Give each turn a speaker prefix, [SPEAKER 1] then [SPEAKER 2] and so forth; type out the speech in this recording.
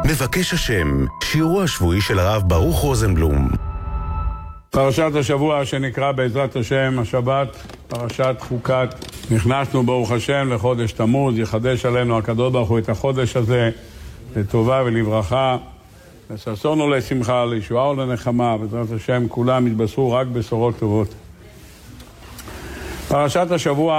[SPEAKER 1] מבקש השם, שיעורו השבועי של הרב ברוך רוזנבלום.
[SPEAKER 2] פרשת השבוע שנקרא בעזרת השם השבת, פרשת חוקת. נכנסנו ברוך השם לחודש תמוז, יחדש עלינו הקדוש ברוך הוא את החודש הזה לטובה ולברכה, לששון ולשמחה, לישועה ולנחמה. בעזרת השם כולם יתבשרו רק בשורות טובות. פרשת השבוע